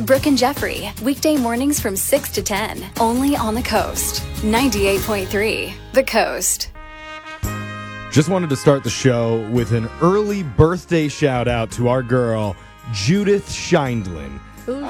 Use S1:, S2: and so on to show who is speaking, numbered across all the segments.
S1: Brooke and Jeffrey, weekday mornings from 6 to 10, only on the Coast. 98.3, The Coast.
S2: Just wanted to start the show with an early birthday shout out to our girl, Judith Scheindlin.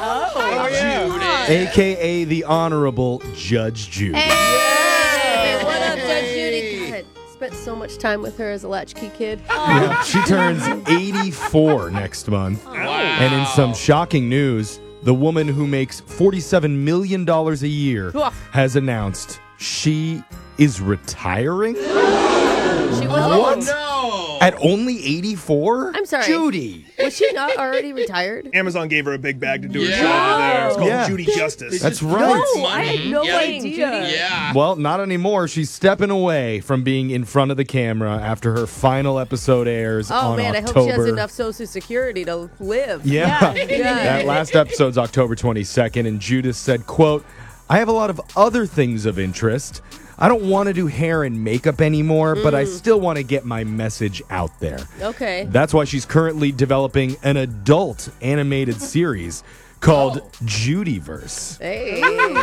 S2: A.K.A. the Honorable Judge Judy.
S3: Hey, what up, Judge Judy? God, spent so much time with her as a latchkey kid.
S2: Yeah, she turns 84 next month.
S4: Wow.
S2: And in some shocking news, the woman who makes $47 million a year has announced she is retiring.
S3: She was
S2: At only 84?
S3: I'm sorry.
S2: Judy.
S3: Was she not already retired?
S5: Amazon gave her a big bag to do her show over there. It's called
S2: Yeah.
S5: Judy Justice.
S2: That's right.
S3: No, I had no idea.
S4: Yeah.
S2: Well, not anymore. She's stepping away from being in front of the camera after her final episode airs
S3: Oh,
S2: on
S3: man,
S2: October.
S3: I hope she has enough Social Security to live.
S2: Yeah.
S3: Yeah.
S2: That last episode's October 22nd, and Judith said, quote, "I have a lot of other things of interest. I don't want to do hair and makeup anymore, but I still want to get my message out there."
S3: Okay.
S2: That's why she's currently developing an adult animated series called Judyverse.
S3: Hey.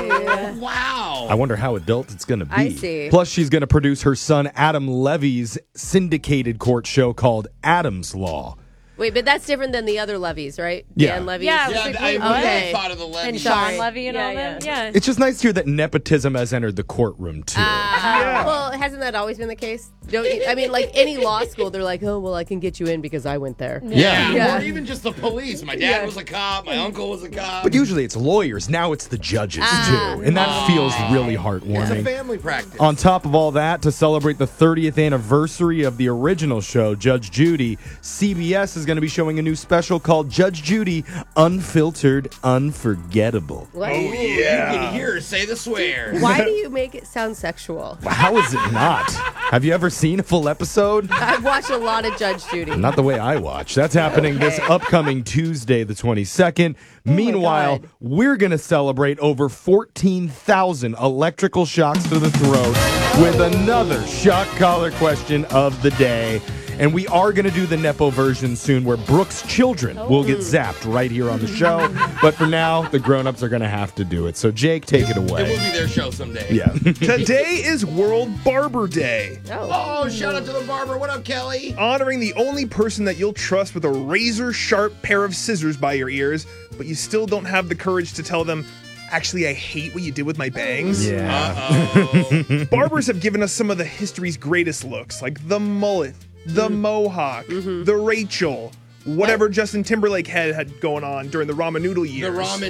S4: Wow.
S2: I wonder how adult it's going to be.
S3: I see.
S2: Plus, she's going to produce her son Adam Levy's syndicated court show called Adam's Law.
S3: Wait, but that's different than the other Levies, right?
S2: Yeah.
S3: Dan Levy's.
S6: Yeah,
S4: Yeah,
S6: Like,
S4: I
S6: okay.
S4: really thought of the Levy.
S6: And
S3: Sorry.
S6: Sean Levy and
S3: Yeah,
S6: all them. Yeah.
S2: It's just nice to hear that nepotism has entered the courtroom, too.
S3: Well, hasn't that always been the case? I mean, like any law school, they're like, oh, well, I can get you in because I went there.
S2: Yeah.
S3: Yeah.
S4: Or even just the police. My dad was a cop. My uncle was a cop.
S2: But usually it's lawyers. Now it's the judges, too. And that feels really
S4: It's a
S2: heartwarming.
S4: family practice.
S2: On top of all that, to celebrate the 30th anniversary of the original show, Judge Judy, CBS is going to be showing a new special called Judge Judy Unfiltered Unforgettable.
S3: What?
S4: You can hear her say the swear.
S3: Why do you make it sound sexual?
S2: How is it not? Have you ever seen a full episode?
S3: I've watched a lot of Judge Judy.
S2: Not the way I watch. That's happening this upcoming Tuesday, the 22nd. Meanwhile,
S3: God.
S2: we're going to celebrate over 14,000 electrical shocks to the throat with another shock collar question of the day. And we are going to do the Nepo version soon where Brooke's children will get zapped right here on the show. But for now, the grown-ups are going to have to do it. So, Jake, take it
S4: It will
S2: away.
S4: be their show someday.
S2: Yeah.
S5: Today is World Barber Day,
S4: Oh, shout out to the barber. What up, Kelly?
S5: honoring the only person that you'll trust with a razor-sharp pair of scissors by your ears, but you still don't have the courage to tell them, actually, I hate what you did with my bangs.
S2: Yeah.
S5: Barbers have given us some of the history's greatest looks, like the mullet, the mohawk, the Rachel, whatever Justin Timberlake had going on during the ramen noodle
S4: The
S5: years.
S4: ramen,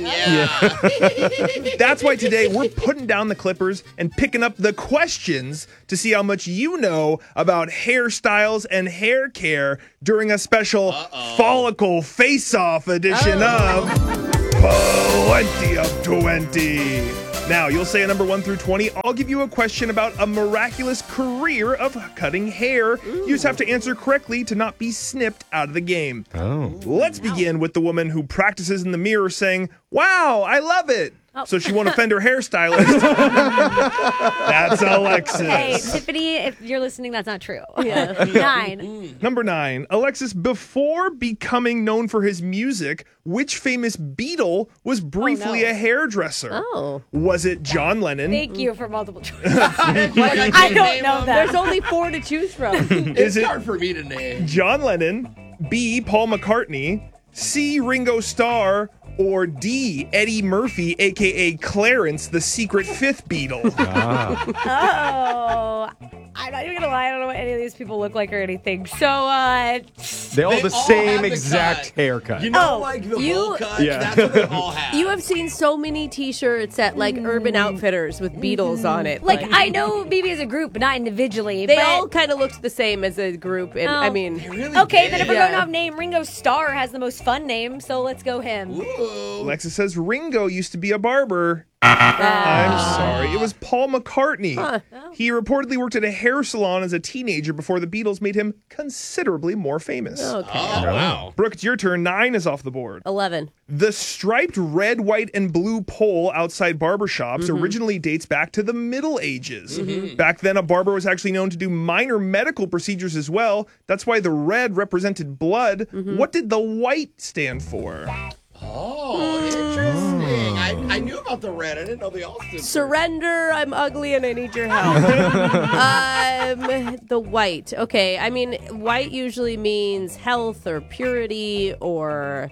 S4: yeah.
S5: That's why today we're putting down the clippers and picking up the questions to see how much you know about hairstyles and hair care during a special follicle face-off edition of Plenty of 20. Now, you'll say a number 1 through 20. I'll give you a question about a miraculous career of cutting hair. You just have to answer correctly to not be snipped out of the game.
S2: Oh.
S5: Let's begin with the woman who practices in the mirror saying, "Wow, I love it." So she won't offend her hairstylist. That's Alexis.
S6: Hey, Tiffany, if you're listening, that's not true.
S3: Yeah.
S6: 9.
S5: Number 9. Alexis, before becoming known for his music, which famous Beatle was briefly a hairdresser?
S3: Oh.
S5: Was it John Lennon?
S6: Thank you for multiple choice.
S4: I
S6: I don't know that.
S3: There's only 4 to choose from.
S4: It's
S5: it-
S4: hard for me to name.
S5: John Lennon, B. Paul McCartney, C. Ringo Starr, or D. Eddie Murphy, a.k.a. Clarence, the secret fifth Beatle?
S6: Oh, I'm not even gonna lie. I don't know what any of these people look like or anything. So,
S2: They all have the
S4: all
S2: same
S4: have the
S2: exact
S4: cut.
S2: haircut.
S4: You know,
S3: Oh,
S4: like the
S3: you-
S4: bowl cut?
S2: Yeah.
S4: That's what they all have.
S3: You have seen so many T-shirts at like Urban Outfitters with Beatles on it.
S6: like, I know maybe as a group, but not individually.
S3: they
S6: but,
S3: all kind of looked the same as a group, and I
S6: Oh.
S3: mean,
S4: They really
S6: Okay,
S4: did.
S6: then if we're
S3: Yeah.
S6: going off name, Ringo Starr has the most fun name, so let's go him.
S4: Ooh.
S5: Alexis says Ringo used to be a barber. I'm sorry. It was Paul McCartney. He reportedly worked at a hair salon as a teenager before the Beatles made him considerably more famous.
S3: okay.
S4: Oh, wow.
S5: Brooke, it's your turn. 9 is off the board.
S3: 11.
S5: The striped red, white, and blue pole outside barbershops originally dates back to the Middle Ages. Back then, a barber was actually known to do minor medical procedures as well. That's why the red represented blood. What did the white stand for?
S4: Oh, interesting. I knew about the red. I didn't know they all stood for
S3: Surrender, I'm ugly and I need your help. The white. Okay, I mean, white usually means health or purity or,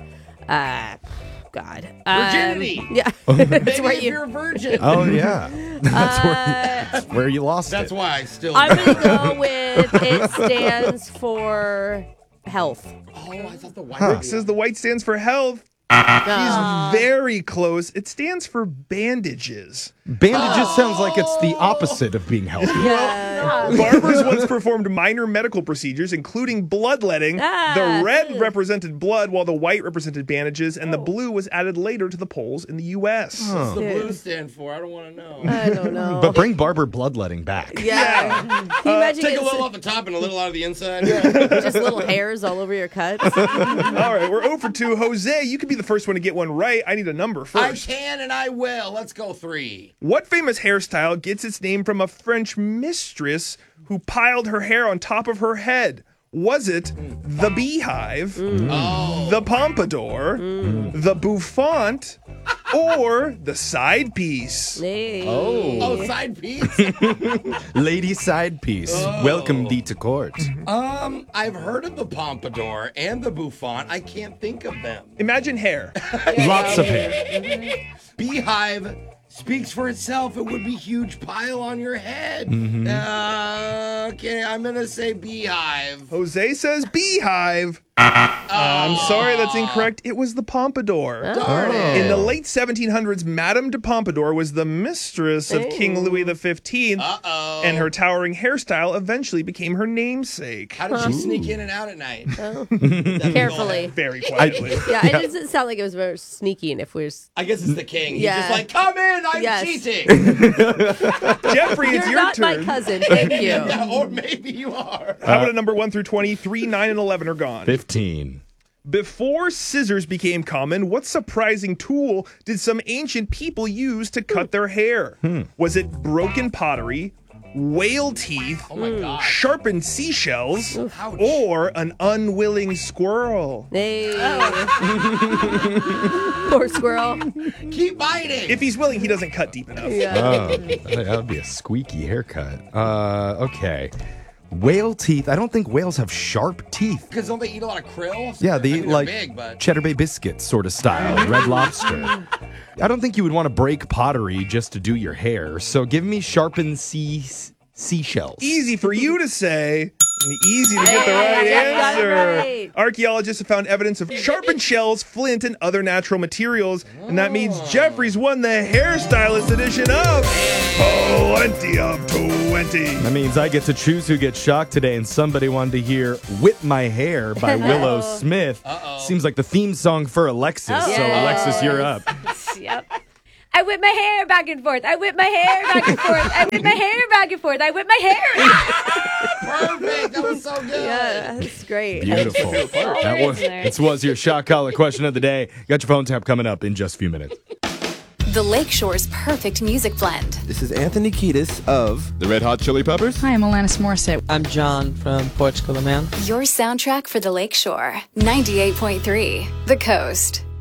S3: God.
S4: virginity.
S3: Yeah.
S4: Maybe
S3: That's where
S4: if you're a virgin.
S2: Oh, yeah. That's where you lost
S4: That's
S2: it.
S4: why I still.
S3: I'm going to go with it stands for health.
S4: Oh, I thought the white.
S5: Brooke says the white stands for health. He's very close. It stands for bandages.
S2: Bandages sounds like it's the opposite of being healthy.
S5: Barbers once performed minor medical procedures, including bloodletting. The red represented blood, while the white represented bandages, and the blue was added later to the polls in the U.S.
S4: What's the blue stand for? I don't want to know.
S3: I don't know.
S2: But bring barber bloodletting back.
S3: Yeah. Can you imagine
S4: Take a
S3: getting
S4: little off the top and a little out of the inside.
S3: just little hairs all over your cuts?
S5: All right, we're 0 for 2. Jose, you could be the first one to get one right. I need a number
S4: I
S5: first.
S4: can and I will. Let's go 3.
S5: What famous hairstyle gets its name from a French mistress who piled her hair on top of her head? Was it the beehive, the pompadour, the bouffant, or the side piece?
S3: Hey.
S4: Oh, side piece.
S2: Lady side piece. Welcome thee to court.
S4: I've heard of the pompadour and the bouffant. I can't think of them.
S5: Imagine hair.
S2: Lots of hair.
S4: Beehive speaks for itself. It would be huge pile on your head. Okay, I'm gonna say beehive.
S5: Jose says beehive. I'm sorry, that's incorrect. It was the pompadour.
S4: Darn it.
S5: In the late 1700s, Madame de Pompadour was the mistress of King Louis XV, and her towering hairstyle eventually became her namesake.
S4: How did she sneak in and out at night?
S3: Carefully.
S5: Very quietly.
S3: Yeah, it doesn't sound like it was very sneaky. And if we're
S4: I guess it's the king. He's
S3: Yeah.
S4: just like, come in, I'm
S3: Yes.
S4: cheating.
S5: Jeffrey, it's
S3: you're
S5: your
S3: not my
S5: turn.
S3: cousin, thank you.
S4: Yeah, or maybe you are.
S5: How about a number 1 through 20? 3, 9, and 11 are gone.
S2: 15.
S5: Before scissors became common, what surprising tool did some ancient people use to cut their hair? Was it broken pottery, whale teeth,
S4: Oh my god.
S5: sharpened seashells,
S4: Ouch.
S5: or an unwilling squirrel?
S3: Hey. Poor squirrel.
S4: Keep biting.
S5: If he's willing, he doesn't cut deep enough.
S2: Oh, that would be a squeaky haircut. Okay. Whale teeth. I don't think whales have sharp teeth.
S4: Because don't they eat a lot of krill?
S2: Yeah, they
S4: I
S2: eat
S4: mean,
S2: like
S4: they're big, but
S2: Cheddar Bay biscuits sort of style, Red Lobster. I don't think you would want to break pottery just to do your hair. So give me sharpened seashells.
S5: Easy for you to say, and easy to get the right
S3: Jeff got it
S5: answer.
S3: right.
S5: Archaeologists have found evidence of sharpened shells, flint, and other natural materials, and that means Jeffrey's won the hairstylist edition of Plenty of 20.
S2: That means I get to choose who gets shocked today, and somebody wanted to hear Whip My Hair by Willow Smith. Seems like the theme song for Alexis. So, Alexis, you're up.
S6: Yep. I whip my hair back and forth. I whip my hair back and forth. I whip my hair back and forth. I whip my hair.
S4: perfect. That was so good.
S3: Yeah, that's great.
S2: Beautiful. This was your shock collar question of the day. Got your phone tap coming up in just a few minutes.
S1: The Lakeshore's perfect music blend.
S7: This is Anthony Kiedis of
S8: The Red Hot Chili Peppers?
S9: Hi, I'm Alanis Morissette.
S10: I'm John from Portugal, Man.
S1: Your soundtrack for the Lakeshore. 98.3 The Coast.